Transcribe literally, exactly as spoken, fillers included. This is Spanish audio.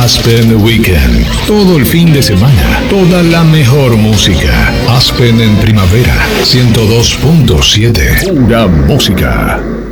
Aspen Weekend. Todo el fin de semana. Toda la mejor música. Aspen en primavera. ciento dos punto siete. Pura música.